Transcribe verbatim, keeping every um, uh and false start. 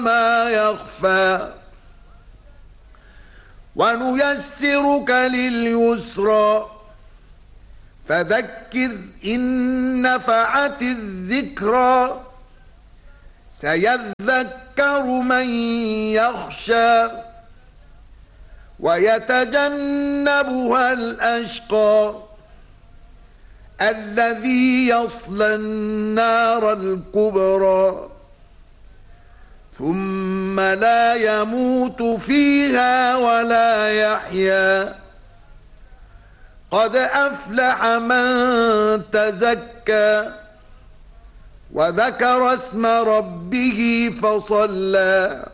ما يخفى ونيسرك لليسرى فذكر إن نفعت الذكرى سيذكر من يخشى ويتجنبها الأشقى الذي يصلى النار الكبرى ثم لا يموت فيها ولا يحيا قد أفلح من تزكى وذكر اسم ربه فصلى